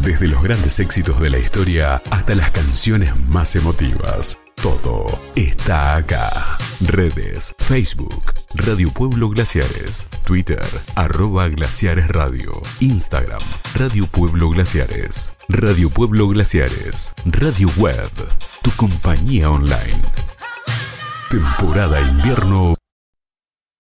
Desde los grandes éxitos de la historia hasta las canciones más emotivas, todo está acá. Redes: Facebook, Radio Pueblo Glaciares, Twitter, @Glaciares Radio, Instagram, Radio Pueblo Glaciares, Radio Pueblo Glaciares, Radio Web, tu compañía online. Temporada invierno